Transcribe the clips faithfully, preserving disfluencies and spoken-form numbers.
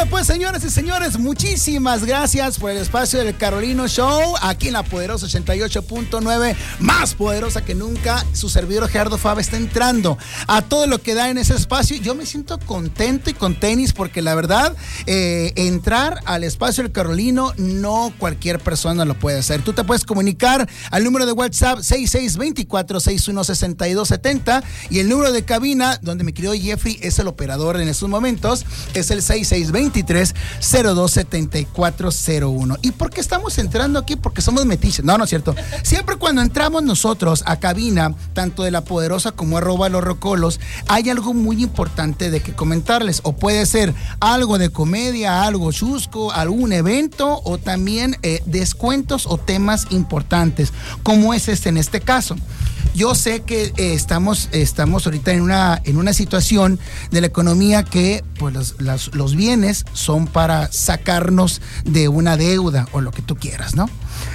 pues, señoras y señores, muchísimas gracias por el espacio del Carolino Show, aquí en la poderosa ochenta y ocho punto nueve, más poderosa que nunca. Su servidor Gerardo Fava está entrando a todo lo que da en ese espacio. Yo me siento contento y con tenis porque la verdad, eh, entrar al espacio del Carolino no cualquier persona lo puede hacer. Tú te puedes comunicar al número de WhatsApp seis seis dos cuatro, seis uno seis dos siete cero y el número de cabina, donde mi querido Jeffrey es el operador en estos momentos, es el seis seis dos tres, cero dos siete cuatro cero uno. ¿Y por qué estamos entrando aquí? Porque somos metiches. No, no es cierto. Siempre cuando entramos nosotros a cabina, tanto de La Poderosa como arroba Los Rocolos, hay algo muy importante de que comentarles. O puede ser algo de comedia, algo chusco, algún evento, o también eh, descuentos o temas importantes, como es este en este caso. Yo sé que eh, estamos, estamos ahorita en una, en una situación de la economía que pues los, los, los bienes son para sacarnos de una deuda o lo que tú quieras, ¿no?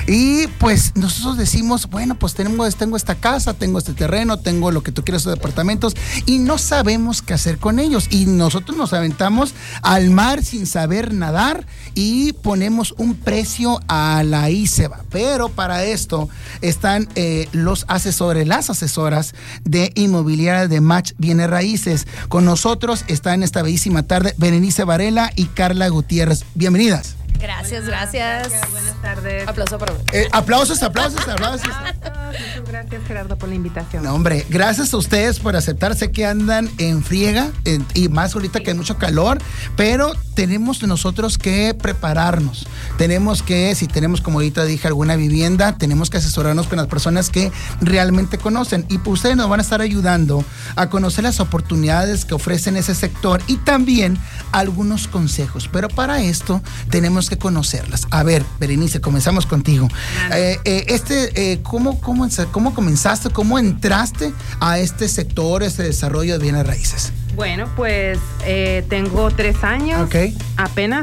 Y pues nosotros decimos, bueno, pues tenemos, tengo esta casa, tengo este terreno, tengo lo que tú quieras, estos departamentos, y no sabemos qué hacer con ellos. Y nosotros nos aventamos al mar sin saber nadar y ponemos un precio a la ahí se va. Pero para esto están eh, los asesores, las asesoras de Inmobiliaria de Match Bienes Raíces. Con nosotros está en esta bellísima tarde Berenice Varela y Carla Gutiérrez. Bienvenidas. Gracias, gracias. gracias. Buenas tardes. Aplauso para mí. Eh, aplausos, aplausos, aplausos. Muchas gracias, Gerardo, por la invitación. No, hombre, gracias a ustedes por aceptar. Sé que andan en friega en, y más ahorita que hay mucho calor, pero tenemos nosotros que prepararnos. Tenemos que, si tenemos, como ahorita dije, alguna vivienda, tenemos que asesorarnos con las personas que realmente conocen. Y pues ustedes nos van a estar ayudando a conocer las oportunidades que ofrecen ese sector y también algunos consejos. Pero para esto tenemos que conocerlas. A ver, Berenice, comenzamos contigo. Eh, eh, este, eh, ¿cómo, cómo, ¿Cómo comenzaste, cómo entraste a este sector, este desarrollo de bienes raíces? Bueno, pues eh, tengo tres años okay. apenas.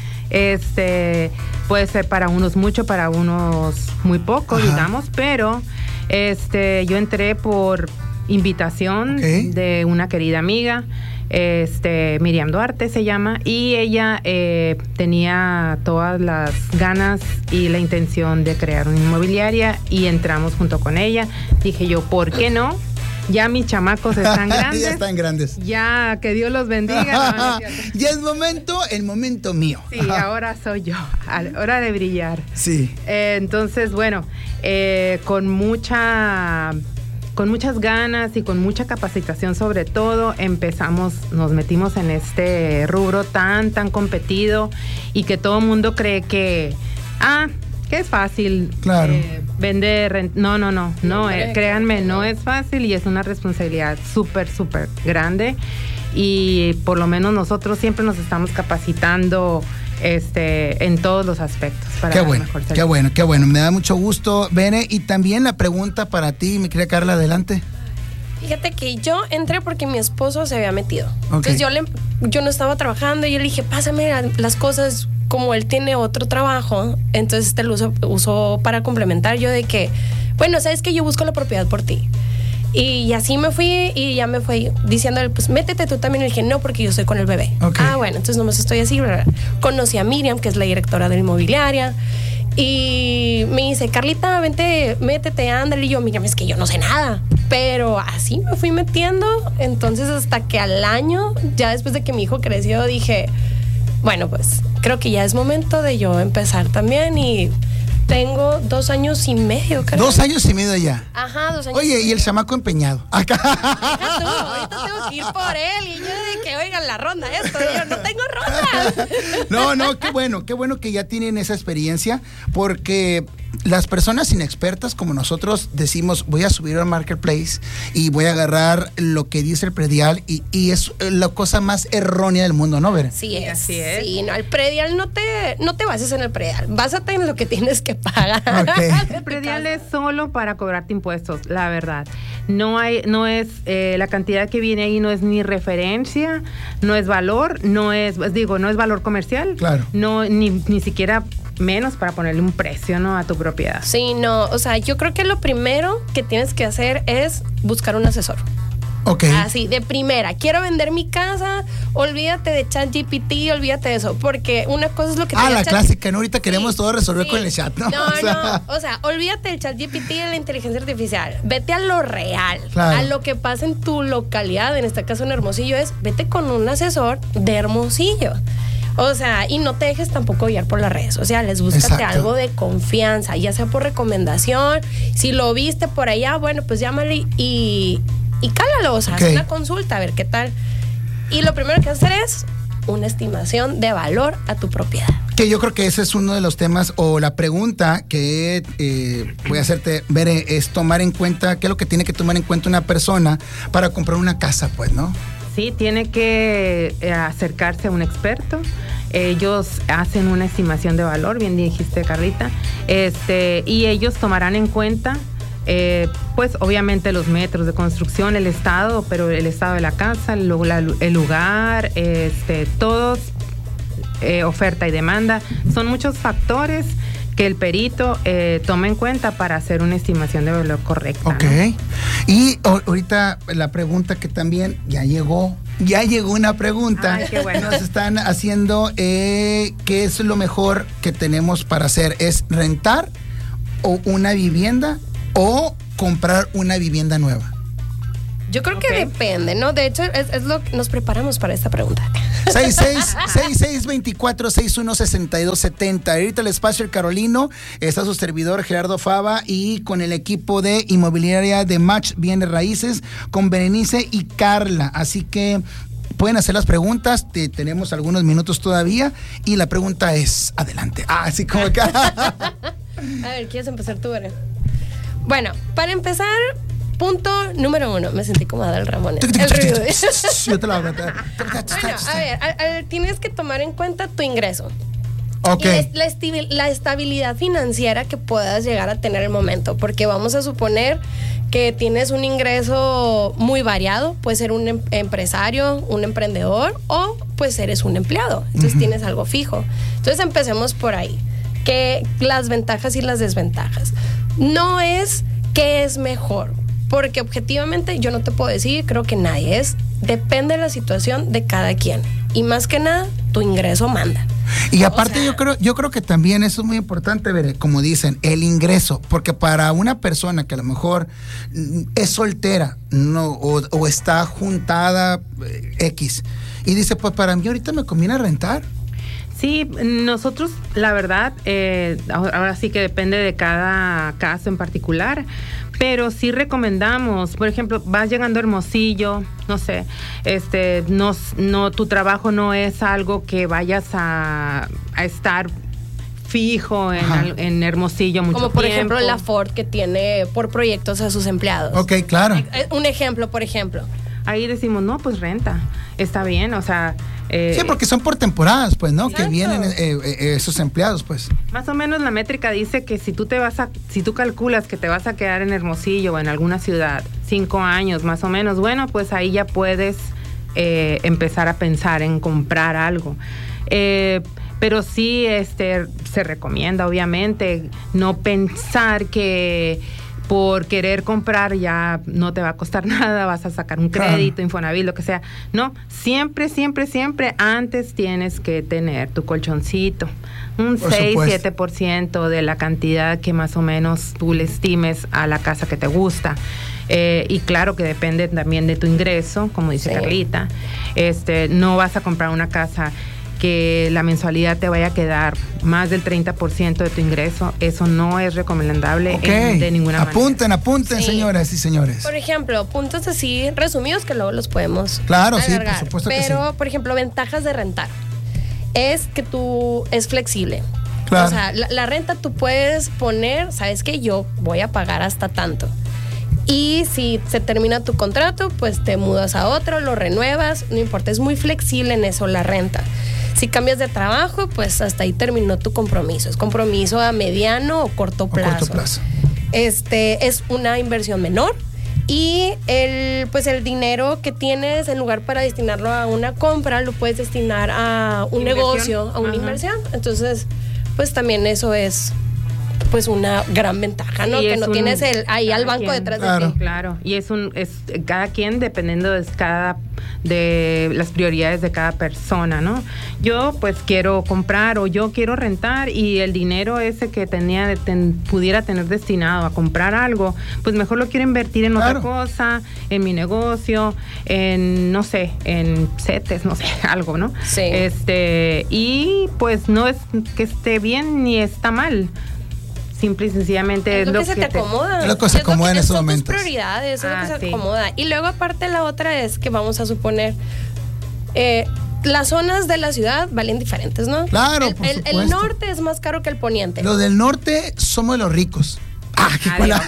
Este, puede ser para unos mucho, para unos muy poco, Ajá. digamos, pero este, yo entré por invitación okay. de una querida amiga. Este, Miriam Duarte se llama, y ella eh, tenía todas las ganas y la intención de crear una inmobiliaria y entramos junto con ella. Dije yo, ¿por qué no? Ya mis chamacos están grandes. Ya están grandes. Ya, que Dios los bendiga. Ya es momento, el momento mío. Sí, ahora soy yo, a la hora de brillar. Sí. Eh, entonces, bueno, eh, con mucha... con muchas ganas y con mucha capacitación sobre todo, empezamos, nos metimos en este rubro tan, tan competido y que todo el mundo cree que, ah, que es fácil claro. eh, vender. No, no, no, no, eh, créanme, no es fácil y es una responsabilidad súper, súper grande y por lo menos nosotros siempre nos estamos capacitando Este, en todos los aspectos para qué dar bueno, mejor qué bueno, qué bueno, me da mucho gusto, Bene. Y también la pregunta para ti, mi querida Carla, adelante. Fíjate que yo entré porque mi esposo se había metido. Okay. Entonces yo, le, yo no estaba trabajando y yo le dije, pásame las cosas, como él tiene otro trabajo, entonces te lo uso, uso para complementar. Yo de que, bueno, sabes que yo busco la propiedad por ti. Y así me fui y ya me fui diciéndole, pues métete tú también. Y le dije, no, porque yo estoy con el bebé. Okay. Ah, bueno, entonces nomás estoy así. ¿verdad? Conocí a Miriam, que es la directora de la inmobiliaria. Y me dice, Carlita, vente, métete, ándale. Y yo, Miriam, es que yo no sé nada. Pero así me fui metiendo. Entonces hasta que al año, ya después de que mi hijo creció, dije, bueno, pues creo que ya es momento de yo empezar también. Y tengo dos años y medio, creo. Dos años y medio ya. Ajá, dos años. Oye, y el chamaco empeñado. Acá. Deja tú, ahorita tengo que ir por él. Y yo de que, oigan, la ronda, esto, yo no tengo ronda. No, no, qué bueno, qué bueno que ya tienen esa experiencia, porque las personas inexpertas como nosotros decimos, voy a subir al marketplace y voy a agarrar lo que dice el predial y, y es la cosa más errónea del mundo, ¿no, Ver? Sí es, Así es. Sí, no, el predial no te, no te bases en el predial, básate en lo que tienes que pagar. Okay. El predial es solo para cobrarte impuestos, la verdad. No hay, no es, eh, la cantidad que viene ahí no es ni referencia, no es valor, no es, digo, no es valor comercial. Claro. No, ni, ni siquiera menos para ponerle un precio, ¿no?, a tu propiedad. Sí, no, o sea, yo creo que lo primero que tienes que hacer es buscar un asesor. Okay. Así, de primera. Quiero vender mi casa, olvídate de ChatGPT, olvídate de eso. Porque una cosa es lo que te Ah, la Chat... clásica, ¿no? Ahorita queremos sí, todo resolver sí. con el chat, ¿no? No, o sea... no. O sea, olvídate del ChatGPT y de la inteligencia artificial. Vete a lo real. Claro. A lo que pasa en tu localidad, en este caso en Hermosillo, es vete con un asesor de Hermosillo. O sea, y no te dejes tampoco guiar por las redes sociales. Búscate Exacto. algo de confianza, ya sea por recomendación. Si lo viste por allá, bueno, pues llámale y, y cálalo. O sea, Okay. haz una consulta, a ver qué tal. Y lo primero que hacer es una estimación de valor a tu propiedad. Que yo creo que ese es uno de los temas o la pregunta que eh, voy a hacerte ver es tomar en cuenta, qué es lo que tiene que tomar en cuenta una persona para comprar una casa, pues, ¿no? Sí, tiene que eh, acercarse a un experto. Ellos hacen una estimación de valor, bien dijiste, Carlita, este, y ellos tomarán en cuenta, eh, pues, obviamente los metros de construcción, el estado, pero el estado de la casa, el, la, el lugar, este, todos, eh, oferta y demanda, son muchos factores que el perito eh, toma en cuenta para hacer una estimación de valor correcta. Ok. ¿No? Y o, ahorita la pregunta que también ya llegó, ya llegó una pregunta. Ay, qué bueno. Nos están haciendo, eh, ¿qué es lo mejor que tenemos para hacer? ¿Es rentar o una vivienda o comprar una vivienda nueva? Yo creo Okay. que depende, ¿no? De hecho, es, es lo que nos preparamos para esta pregunta. seis seis seis veinticuatro sesenta y uno sesenta y dos setenta. Ahorita el espacio El Carolino, está su servidor Gerardo Fava y con el equipo de inmobiliaria de Match Bienes Raíces, con Berenice y Carla. Así que pueden hacer las preguntas, te, tenemos algunos minutos todavía y la pregunta es, adelante. Ah, así como que... A ver, ¿quieres empezar tú, Beren? Bueno, para empezar, punto número uno. Me sentí como Adal Ramones. El ruido. Yo te la voy a Bueno, a ver, a, a, tienes que tomar en cuenta tu ingreso. Ok. Y la, la, estibil, la estabilidad financiera que puedas llegar a tener el momento, porque vamos a suponer que tienes un ingreso muy variado, puedes ser un em, empresario, un emprendedor o pues eres un empleado, entonces uh-huh. tienes algo fijo. Entonces empecemos por ahí, que las ventajas y las desventajas. No es qué es mejor, porque objetivamente yo no te puedo decir, creo que nadie es, depende de la situación de cada quien y más que nada tu ingreso manda. Y aparte, o sea, yo creo, yo creo que también eso es muy importante, ver, como dicen, el ingreso, porque para una persona que a lo mejor es soltera, no, o, o está juntada eh, X, y dice, pues para mí ahorita me conviene rentar. Sí, nosotros, la verdad, eh, ahora sí que depende de cada caso en particular, pero sí recomendamos, por ejemplo, vas llegando a Hermosillo, no sé, este, no, no, tu trabajo no es algo que vayas a, a estar fijo en, al, en Hermosillo mucho tiempo. Como por ejemplo la Ford, que tiene por proyectos a sus empleados. Ok, claro. Un ejemplo, por ejemplo. Ahí decimos, no, pues renta, está bien, o sea... Eh, sí, porque son por temporadas, pues, ¿no? Exacto. Que vienen eh, eh, esos empleados, pues. Más o menos la métrica dice que si tú te vas a, si tú calculas que te vas a quedar en Hermosillo o en alguna ciudad cinco años más o menos, bueno, pues ahí ya puedes eh, empezar a pensar en comprar algo. Eh, pero sí, este, se recomienda, obviamente, no pensar que por querer comprar ya no te va a costar nada, vas a sacar un crédito, claro. Infonavit, lo que sea. No, siempre, siempre, siempre antes tienes que tener tu colchoncito, un seis, siete por ciento de la cantidad que más o menos tú le estimes a la casa que te gusta. Eh, y claro que depende también de tu ingreso, como dice sí. Carlita. Este, no vas a comprar una casa que la mensualidad te vaya a quedar más del treinta por ciento de tu ingreso. Eso no es recomendable okay. en, de ninguna apunten, manera. Apunten, apunten, sí. señoras y señores. Por ejemplo, puntos así resumidos que luego los podemos Claro, alargar. sí, por supuesto Pero, que sí. Pero, por ejemplo, ventajas de rentar. Es que tú es flexible. Claro. O sea, la, la renta tú puedes poner, sabes que yo voy a pagar hasta tanto. Y si se termina tu contrato, pues te mudas a otro, lo renuevas, no importa, es muy flexible en eso la renta. Si cambias de trabajo, pues hasta ahí terminó tu compromiso. Es compromiso a mediano o corto plazo. O corto plazo. Este es una inversión menor y el pues el dinero que tienes, en lugar para destinarlo a una compra, lo puedes destinar a un ¿Inversión? negocio, a una Ajá. inversión. Entonces, pues también eso es pues una gran ventaja, ¿no? Sí, que no un, tienes el ahí al banco quien, detrás claro. de ti. Claro, y es un es cada quien dependiendo de cada de las prioridades de cada persona, ¿no? Yo pues quiero comprar o yo quiero rentar y el dinero ese que tenía ten, pudiera tener destinado a comprar algo, pues mejor lo quiero invertir en claro. otra cosa, en mi negocio, en no sé, en CETES, no sé, algo, ¿no? Sí. Este, y pues no es que esté bien ni está mal. Simple y sencillamente es lo, lo que, que se te, te acomoda. Es lo que se acomoda en esos momentos. Son tus prioridades, es ah, lo que se sí. acomoda. Y luego aparte la otra es que vamos a suponer eh, las zonas de la ciudad valen diferentes, ¿no? Claro, el, por el, supuesto. el norte es más caro que el poniente. Los del norte somos los ricos. Ah, qué cuela.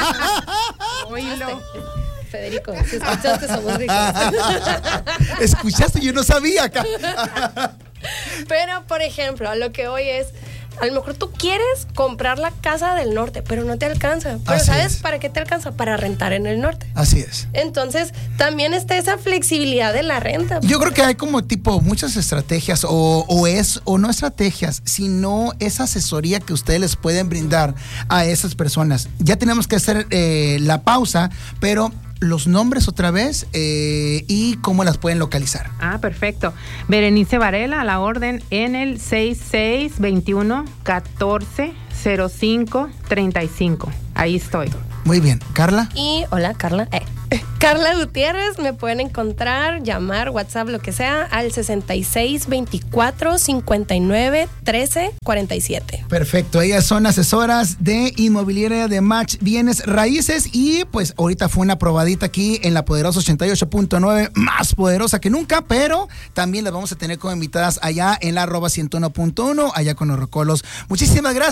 Oílo. Federico, si escuchaste, somos ricos. Escuchaste, yo no sabía acá. Pero, por ejemplo, a lo que hoy es, a lo mejor tú quieres comprar la casa del norte, pero no te alcanza. Pero Así ¿sabes es. para qué te alcanza? Para rentar en el norte. Así es. Entonces, también está esa flexibilidad de la renta. Yo creo que hay como tipo muchas estrategias o, o es, o no estrategias, sino esa asesoría que ustedes les pueden brindar a esas personas. Ya tenemos que hacer eh, la pausa, pero los nombres otra vez eh, y cómo las pueden localizar. Ah, perfecto. Berenice Varela a la orden en el seis seis dos uno, uno cuatro cero cinco, tres cinco. Ahí estoy. Muy bien. ¿Carla? Y hola, Carla. Eh. Carla Gutiérrez, me pueden encontrar, llamar, WhatsApp, lo que sea, al sesenta y seis veinticuatro cincuenta y nueve trece cuarenta y siete. Perfecto, ellas son asesoras de Inmobiliaria de Match Bienes Raíces y pues ahorita fue una probadita aquí en la Poderosa ochenta y ocho punto nueve, más poderosa que nunca, pero también las vamos a tener como invitadas allá en la arroba ciento uno punto uno, allá con los rocolos. Muchísimas gracias.